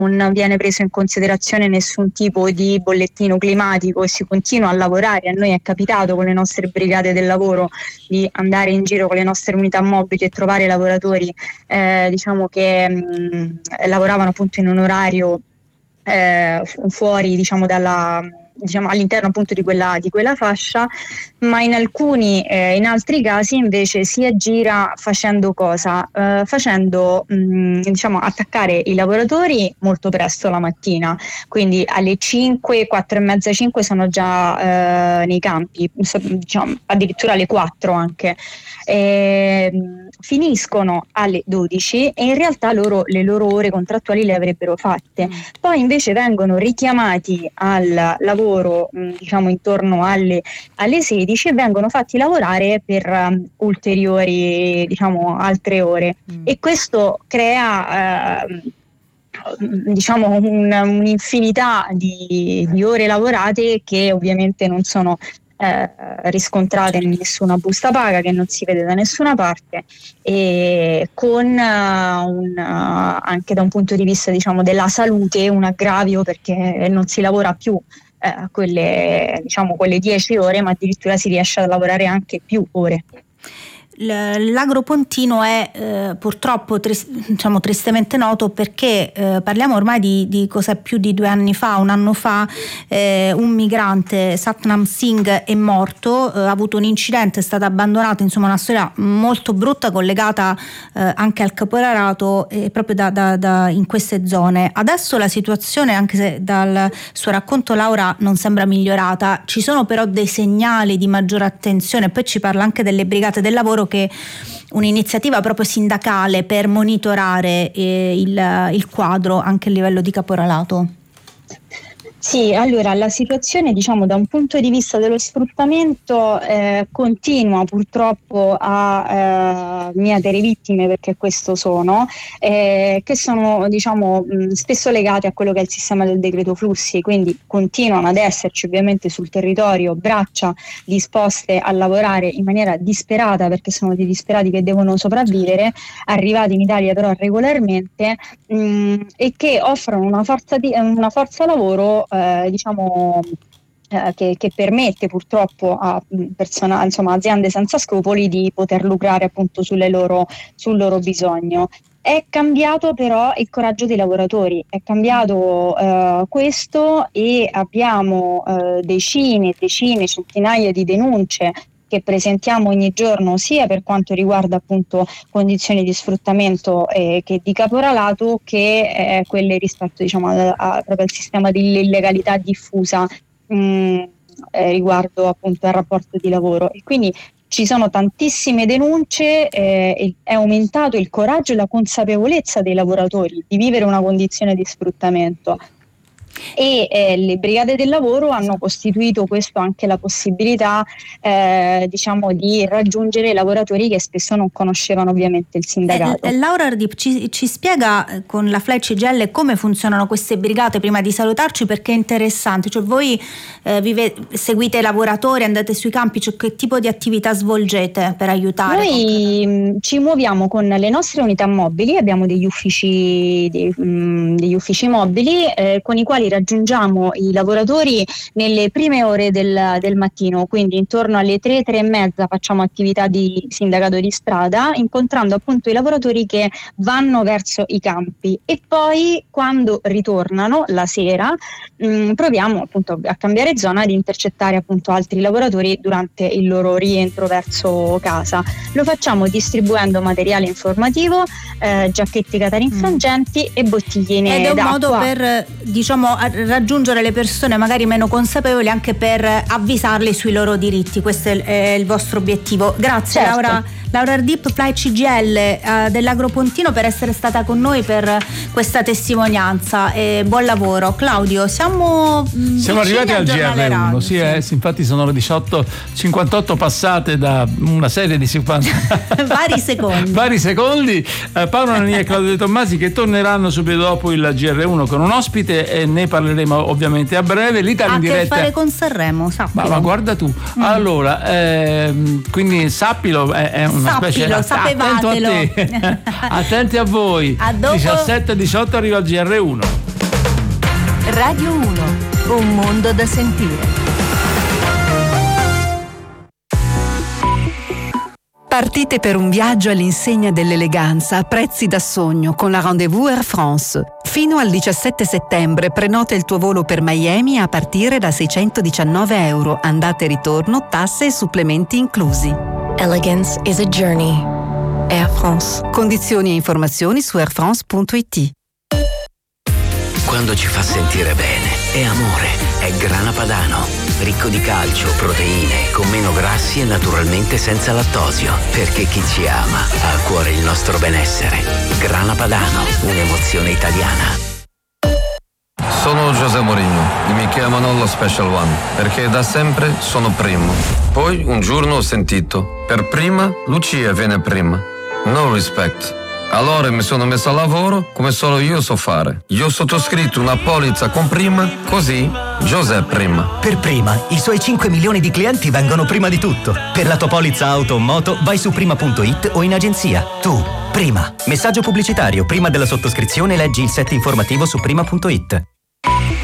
non viene preso in considerazione nessun tipo di bollettino climatico e si continua a lavorare. A noi è capitato con le nostre brigate del lavoro di andare in giro con le nostre unità mobili e trovare lavoratori diciamo che lavoravano appunto in un orario fuori, diciamo, all'interno appunto di quella fascia, ma in altri casi invece si aggira facendo cosa? Facendo diciamo attaccare i lavoratori molto presto la mattina, quindi alle 5, 4 e mezza, 5 sono già nei campi, diciamo, addirittura alle 4 anche. Finiscono alle 12 e in realtà le loro ore contrattuali le avrebbero fatte. Poi invece vengono richiamati al lavoro diciamo intorno alle 16 e vengono fatti lavorare per ulteriori, diciamo, altre ore. E questo crea diciamo un'infinità di ore lavorate che ovviamente non sono riscontrate in nessuna busta paga, che non si vede da nessuna parte, e con anche da un punto di vista, diciamo, della salute un aggravio, perché non si lavora più quelle 10 ore, ma addirittura si riesce a lavorare anche più ore. L'Agropontino è purtroppo tristemente noto perché parliamo ormai di cos'è, più di 2 anni fa, un anno fa, un migrante, Satnam Singh, è morto, ha avuto un incidente, è stato abbandonato, insomma una storia molto brutta collegata anche al caporalato proprio in queste zone. Adesso la situazione, anche se dal suo racconto Laura non sembra migliorata, ci sono però dei segnali di maggiore attenzione. Poi ci parla anche delle brigate del lavoro, che un'iniziativa proprio sindacale per monitorare il quadro anche a livello di caporalato. Sì, allora la situazione, diciamo, da un punto di vista dello sfruttamento continua purtroppo a mietere vittime, perché questo sono, che sono, diciamo, spesso legate a quello che è il sistema del decreto flussi, quindi continuano ad esserci ovviamente sul territorio braccia disposte a lavorare in maniera disperata, perché sono dei disperati che devono sopravvivere, arrivati in Italia però regolarmente, e che offrono una forza lavoro diciamo che permette purtroppo a aziende senza scrupoli di poter lucrare appunto sul loro bisogno. È cambiato però il coraggio dei lavoratori, è cambiato questo, e abbiamo decine, centinaia di denunce che presentiamo ogni giorno, sia per quanto riguarda appunto condizioni di sfruttamento che di caporalato, che quelle rispetto, diciamo, proprio al sistema di illegalità diffusa riguardo appunto al rapporto di lavoro. E quindi ci sono tantissime denunce, è aumentato il coraggio e la consapevolezza dei lavoratori di vivere una condizione di sfruttamento. E le brigate del lavoro hanno costituito questo anche la possibilità diciamo di raggiungere i lavoratori che spesso non conoscevano ovviamente il sindacato. Laura Ardip ci spiega con la FLAI CGIL come funzionano queste brigate, prima di salutarci, perché è interessante, cioè voi seguite i lavoratori, andate sui campi, cioè che tipo di attività svolgete per aiutare? Noi ci muoviamo con le nostre unità mobili, abbiamo degli uffici mobili con i quali raggiungiamo i lavoratori nelle prime ore del mattino, quindi intorno alle 3 e mezza facciamo attività di sindacato di strada, incontrando appunto i lavoratori che vanno verso i campi, e poi quando ritornano la sera proviamo appunto a cambiare zona, di intercettare appunto altri lavoratori durante il loro rientro verso casa. Lo facciamo distribuendo materiale informativo, giacchetti catarinfrangenti e bottigline d'acqua. Ed è un modo per, diciamo, raggiungere le persone magari meno consapevoli, anche per avvisarle sui loro diritti. Questo è il vostro obiettivo. Grazie, certo. Laura Ardip, FLAI CGIL dell'Agropontino, per essere stata con noi per questa testimonianza, e buon lavoro. Claudio, siamo arrivati al GR1, sì, infatti sono le 18:58 passate da una serie di vari secondi. Paolo Nania e Claudio De Tommasi, che torneranno subito dopo il GR1 con un ospite, e ne parleremo ovviamente a breve. L'Italia in diretta ha che fare con Sanremo, sappilo. Ma guarda tu. Allora, quindi sappilo, è una specie, sapevatelo. Attenti a voi. 17-18 arriva il GR1. Radio 1, un mondo da sentire. Partite per un viaggio all'insegna dell'eleganza a prezzi da sogno con la Rendez-vous Air France. Fino al 17 settembre prenota il tuo volo per Miami a partire da €619, andata e ritorno, tasse e supplementi inclusi. Elegance is a journey. Air France. Condizioni e informazioni su airfrance.it. Quando ci fa sentire bene, è amore, è Grana Padano. Ricco di calcio, proteine, con meno grassi e naturalmente senza lattosio. Perché chi ci ama ha a cuore il nostro benessere. Grana Padano, un'emozione italiana. Sono José Mourinho e mi chiamano lo Special One perché da sempre sono primo. Poi un giorno ho sentito, per prima Lucia viene prima. No respect. Allora mi sono messo a lavoro come solo io so fare. Io ho sottoscritto una polizza con Prima, così José Prima. Per Prima, i suoi 5 milioni di clienti vengono prima di tutto. Per la tua polizza auto o moto vai su prima.it o in agenzia. Tu, Prima. Messaggio pubblicitario. Prima della sottoscrizione leggi il set informativo su prima.it.